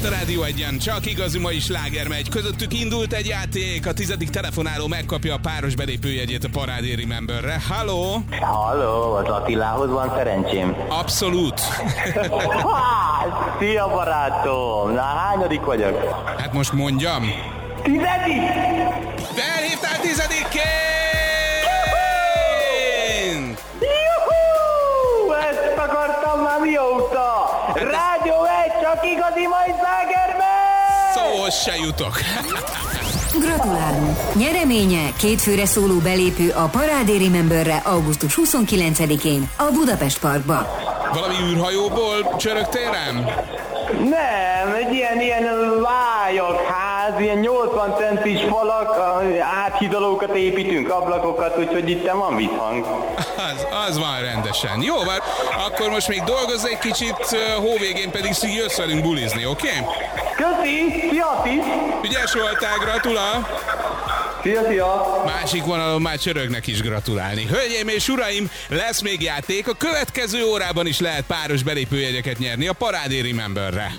a Rádió Egyen, csak igazi mai sláger megy. Közöttük indult egy játék, a 10. telefonáló megkapja a páros belépőjegyét a Parádé Rememberre. Halló! Halló, az Attilához van szerencsém? Abszolút! Szia barátom! Na, hányadik vagyok? Hát most mondjam. 10. De elhívtál 10-ként! Juhú! Ezt akartam már mióta! Rádió egy, csak igazi mai slágerben! Szóhoz se jutok. Gratulálunk! Nyereménye kétfőre szóló belépő a Parádé Rememberre augusztus 29-én a Budapest Parkba. Valami űrhajóból csörögtél rám? Nem, egy ilyen vályagház, ilyen 80 centis falak, áthidalókat építünk, ablakokat, úgyhogy itt van visszhang. Az van rendesen. Jó, van, akkor most még dolgozz egy kicsit, hóvégén pedig jössz velünk bulizni, oké? Okay? Köszi! Szia, Tis! Ügyes voltál, gratula! Szia! Másik vonalon már csörögnek is gratulálni. Hölgyeim és uraim, lesz még játék, a következő órában is lehet páros belépőjegyeket nyerni a Parádé Rememberre.